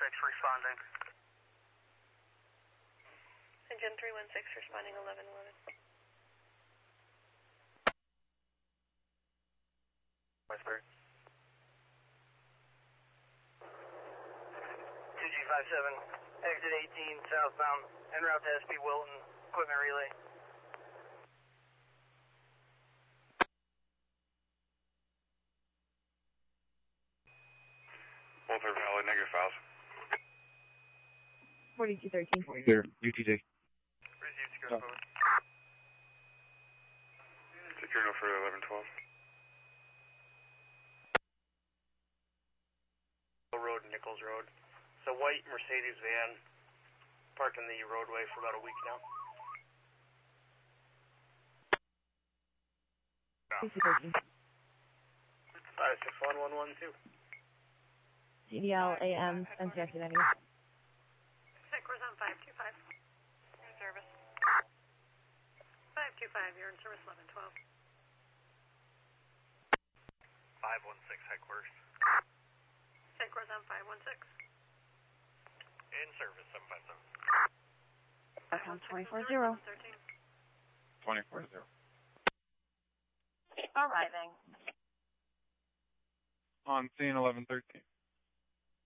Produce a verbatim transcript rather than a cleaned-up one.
six responding. Engine three one six responding eleven eleven. Westbury. two G five seven, exit eighteen, southbound, en route to S P Wilton, equipment relay. Walter Valley, negative five. forty-two thirteen. Clear, U T J. Receive secure code. Secure no for eleven twelve. Road, Nichols Road. It's a white Mercedes van parked in the roadway for about a week now. forty-two thirteen. five six one one one two. C D L A M, undirected enemy. Sickers on five two five. You're in service. five two five, you're in service eleven twelve. five one six, headquarters. Sickers on five one six. In service, seven five seven. Account twenty-four zero. twenty-four zero. Arriving. On scene eleven thirteen.